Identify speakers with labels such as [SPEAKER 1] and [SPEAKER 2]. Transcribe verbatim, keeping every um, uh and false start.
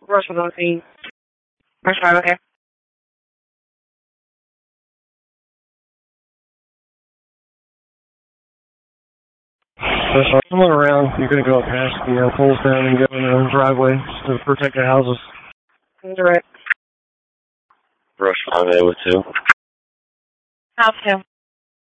[SPEAKER 1] Rush was on scene. Rush five, okay.
[SPEAKER 2] So someone around, you're going to go past the uh, poles down and go in the driveway to protect the houses.
[SPEAKER 1] Direct.
[SPEAKER 3] Rush five A with two.
[SPEAKER 1] House two.